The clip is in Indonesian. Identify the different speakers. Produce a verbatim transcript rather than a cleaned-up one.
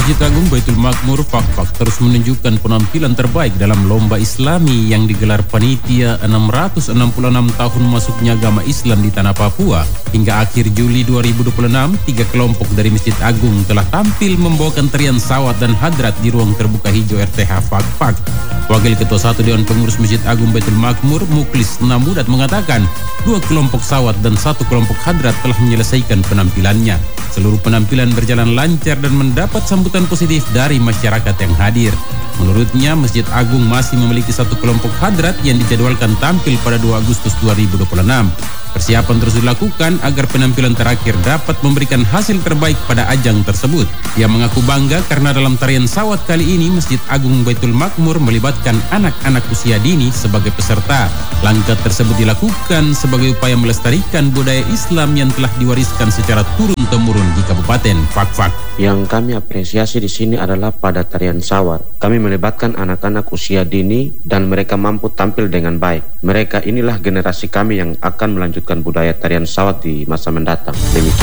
Speaker 1: Masjid Agung Baitul Makmur Fakfak terus menunjukkan penampilan terbaik dalam lomba Islami yang digelar panitia enam ratus enam puluh enam tahun masuknya agama Islam di Tanah Papua. Hingga akhir Juli dua ribu dua puluh enam, tiga kelompok dari Masjid Agung telah tampil membawakan tarian sawat dan hadrat di ruang terbuka hijau R T H Fakfak. Wakil Ketua Satu Dewan Pengurus Masjid Agung Baitul Makmur Muklis Namudat mengatakan, dua kelompok sawat dan satu kelompok hadrat telah menyelesaikan penampilannya. Seluruh penampilan berjalan lancar dan mendapat sambutan positif dari masyarakat yang hadir. Menurutnya, Masjid Agung masih memiliki satu kelompok hadrat yang dijadwalkan tampil pada dua Agustus dua ribu dua puluh enam. Persiapan terus dilakukan agar penampilan terakhir dapat memberikan hasil terbaik pada ajang tersebut. Ia mengaku bangga karena dalam tarian sawat kali ini Masjid Agung Baitul Makmur melibatkan anak-anak usia dini sebagai peserta. Langkah tersebut dilakukan sebagai upaya melestarikan budaya Islam yang telah diwariskan secara turun-temurun di Kabupaten Fakfak.
Speaker 2: Yang kami apresiasi di sini adalah pada tarian sawat. Kami melibatkan anak-anak usia dini dan mereka mampu tampil dengan baik. Mereka inilah generasi kami yang akan melanjutkan budaya tarian sawat di masa mendatang. Demikian.